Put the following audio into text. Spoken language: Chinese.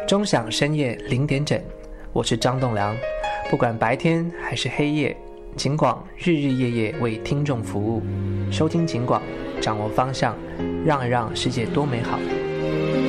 钟响深夜0点整，我是张栋梁。不管白天还是黑夜，警广日日夜夜为听众服务。收听警广，掌握方向，让一让世界多美好。